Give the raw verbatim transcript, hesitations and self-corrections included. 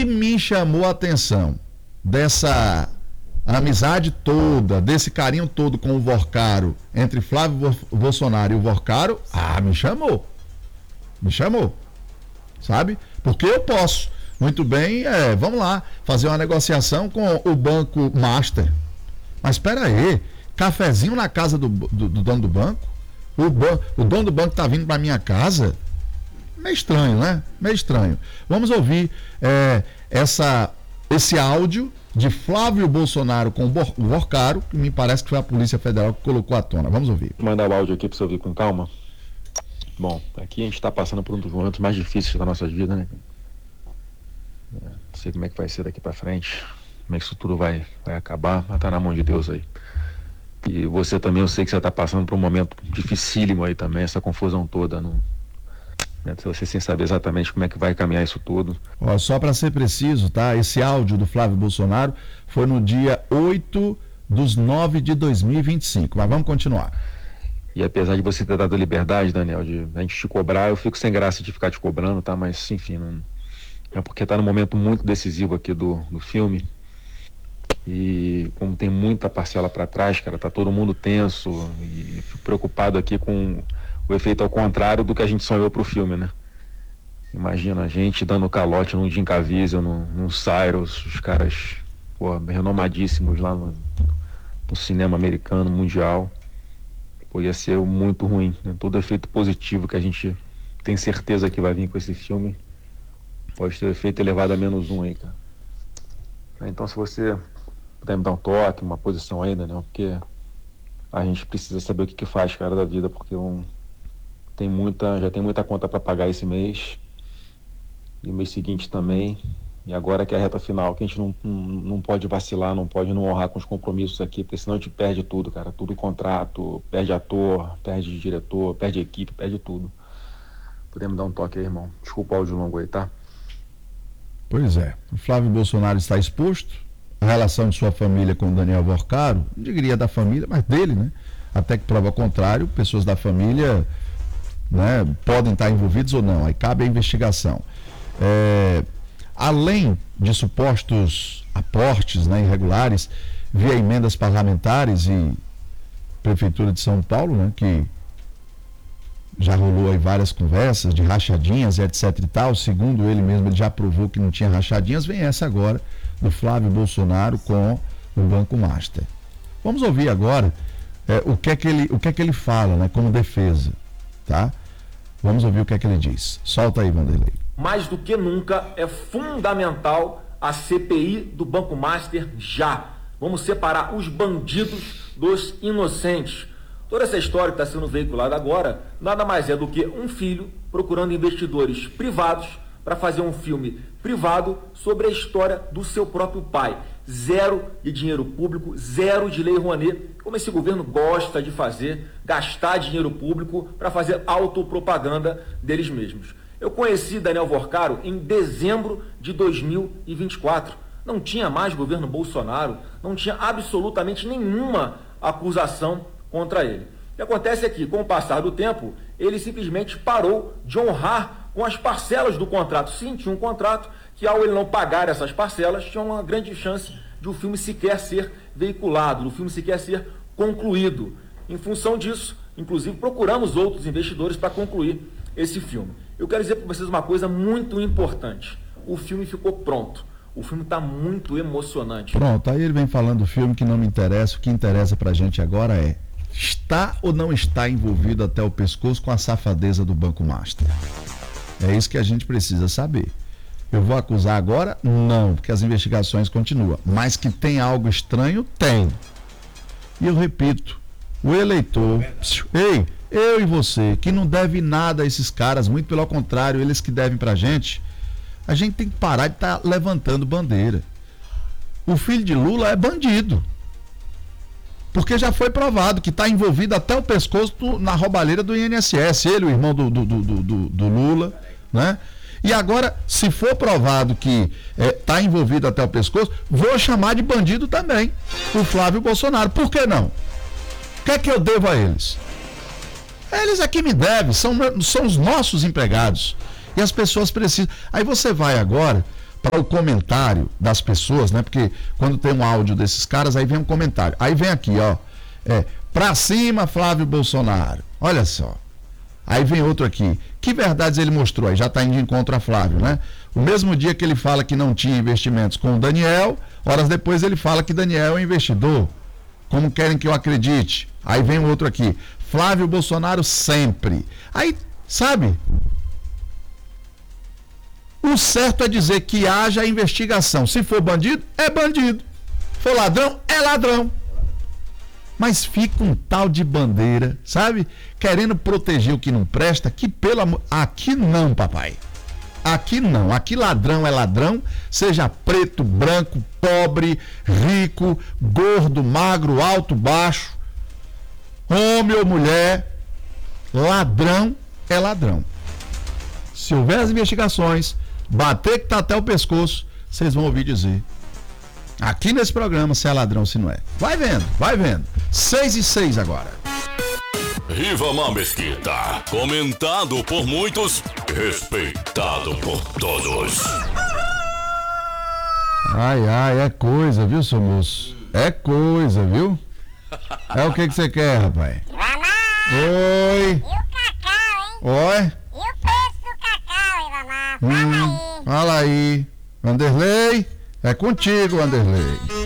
que me chamou a atenção dessa amizade toda, desse carinho todo com o Vorcaro, entre Flávio Bolsonaro e o Vorcaro, ah, me chamou. Me chamou. Sabe? Porque eu posso. Muito bem, é, vamos lá, fazer uma negociação com o Banco Master. Mas espera aí, cafezinho na casa do, do, do dono do banco? O, ban, o dono do banco tá vindo para minha casa? Meio estranho, né? Meio estranho. Vamos ouvir é, essa, esse áudio de Flávio Bolsonaro com o Vorcaro, que me parece que foi a Polícia Federal que colocou à tona. Vamos ouvir. Vou mandar o áudio aqui para você ouvir com calma. Bom, aqui a gente está passando por um dos momentos mais difíceis da nossa vida, né? Não sei como é que vai ser daqui para frente, como é que isso tudo vai, vai acabar, mas tá na mão de Deus aí. E você também, eu sei que você está passando por um momento dificílimo aí também, essa confusão toda, não, né? Você sem saber exatamente como é que vai caminhar isso tudo. Ó, só para ser preciso, tá? Esse áudio do Flávio Bolsonaro foi no dia oito de nove de dois mil e vinte e cinco, mas vamos continuar. E apesar de você ter dado liberdade, Daniel, de a gente te cobrar, eu fico sem graça de ficar te cobrando, tá? Mas, enfim, não... é porque tá num momento muito decisivo aqui do, do filme. E como tem muita parcela para trás, cara, tá todo mundo tenso e fico preocupado aqui com o efeito ao contrário do que a gente sonhou pro filme, né? Imagina a gente dando calote num Jim Caviezel, num, num Cyrus, os caras, pô, renomadíssimos lá no, no cinema americano, mundial. Pô, ia ser muito ruim, né? Todo efeito positivo que a gente tem certeza que vai vir com esse filme pode ter efeito elevado a menos um aí, cara. Então, se você puder me dar um toque, uma posição ainda, né? Porque a gente precisa saber o que que faz, cara, da vida, porque um, tem muita, já tem muita conta para pagar esse mês, e o mês seguinte também, e agora que é a reta final, que a gente não, não, não pode vacilar, não pode não honrar com os compromissos aqui, porque senão a gente perde tudo, cara, tudo contrato, perde ator, perde diretor, perde equipe, perde tudo. Podemos dar um toque aí, irmão? Desculpa o áudio longo aí, tá? Pois é, o Flávio Bolsonaro está exposto, a relação de sua família com o Daniel Vorcaro, não diria da família, mas dele, né? Até que prova o contrário, pessoas da família, né, podem estar envolvidas ou não, aí cabe a investigação. É, além de supostos aportes, né, irregulares, via emendas parlamentares e Prefeitura de São Paulo, né, que já rolou aí várias conversas de rachadinhas, etc e tal, segundo ele mesmo, ele já provou que não tinha rachadinhas, vem essa agora do Flávio Bolsonaro com o Banco Master. Vamos ouvir agora é, o, que é que ele, o que é que ele fala, né, como defesa, tá? Vamos ouvir o que é que ele diz. Solta aí, Vanderlei. Mais do que nunca é fundamental a C P I do Banco Master já. Vamos separar os bandidos dos inocentes. Toda essa história que está sendo veiculada agora nada mais é do que um filho procurando investidores privados para fazer um filme privado sobre a história do seu próprio pai. Zero de dinheiro público, zero de lei Rouanet, como esse governo gosta de fazer, gastar dinheiro público para fazer autopropaganda deles mesmos. Eu conheci Daniel Vorcaro em dezembro de dois mil e vinte e quatro. Não tinha mais governo Bolsonaro, não tinha absolutamente nenhuma acusação contra ele. O que acontece é que, com o passar do tempo, ele simplesmente parou de honrar com as parcelas do contrato. Sim, tinha um contrato que, ao ele não pagar essas parcelas, tinha uma grande chance de o filme sequer ser veiculado, do filme sequer ser concluído. Em função disso, inclusive, procuramos outros investidores para concluir esse filme. Eu quero dizer para vocês uma coisa muito importante. O filme ficou pronto. O filme está muito emocionante. Pronto, aí ele vem falando do filme que não me interessa. O que interessa para a gente agora é: está ou não está envolvido até o pescoço com a safadeza do Banco Master? É isso que a gente precisa saber. Eu vou acusar agora? Não, porque as investigações continuam. Mas que tem algo estranho? Tem. E eu repito, o eleitor, ei, eu e você, que não deve nada a esses caras, muito pelo contrário, eles que devem pra gente, a gente tem que parar de estar tá levantando bandeira. O filho de Lula é bandido. Porque já foi provado que está envolvido até o pescoço do, na roubalheira do I N S S. Ele, o irmão do, do, do, do, do Lula, né? E agora, se for provado que está é, envolvido até o pescoço, vou chamar de bandido também o Flávio Bolsonaro. Por que não? O que é que eu devo a eles? Eles é que me devem, são, são os nossos empregados. E as pessoas precisam. Aí você vai agora para o comentário das pessoas, né? Porque quando tem um áudio desses caras, aí vem um comentário. Aí vem aqui, ó. É, pra cima, Flávio Bolsonaro. Olha só. Aí vem outro aqui. Que verdades ele mostrou? Aí já está indo de encontro a Flávio, né? O mesmo dia que ele fala que não tinha investimentos com o Daniel, horas depois ele fala que Daniel é investidor. Como querem que eu acredite? Aí vem outro aqui. Flávio Bolsonaro sempre. Aí, sabe? O certo é dizer que haja investigação. Se for bandido, é bandido. Se for ladrão, é ladrão. Mas fica um tal de bandeira, sabe? Querendo proteger o que não presta, que pelo amor... Aqui não, papai. Aqui não. Aqui ladrão é ladrão, seja preto, branco, pobre, rico, gordo, magro, alto, baixo, homem ou mulher. Ladrão é ladrão. Se houver as investigações, bater que tá até o pescoço, vocês vão ouvir dizer. Aqui nesse programa, se é ladrão, se não é. Vai vendo, vai vendo. Seis e seis agora. Rivamar Mesquita, comentado por muitos, respeitado por todos. Ai, ai, é coisa, viu, seu moço? É coisa, viu? É o que que você quer, rapaz? Ivamar! Oi! E o cacau, hein? Oi? E o preço do cacau, Ivamar? Fala Hum, aí. fala aí. Vanderlei, é contigo, Vanderlei.